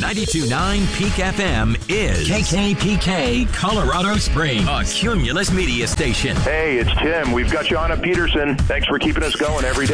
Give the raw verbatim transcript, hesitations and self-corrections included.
ninety-two point nine Peak F M is K K P K Colorado Springs, a Cumulus media station. Hey, it's Tim. We've got you on at Peterson. Thanks for keeping us going every day.